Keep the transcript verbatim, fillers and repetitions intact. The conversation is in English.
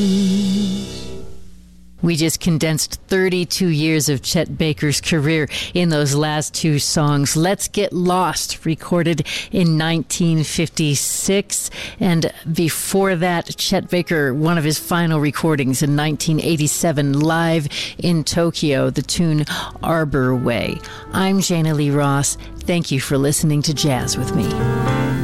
We just condensed thirty-two years of Chet Baker's career in those last two songs. Let's Get Lost, recorded in nineteen fifty-six. And before that, Chet Baker, one of his final recordings in nineteen eighty-seven, live in Tokyo, the tune Arbor Way. I'm Jana Lee Ross. Thank you for listening to Jazz with Me.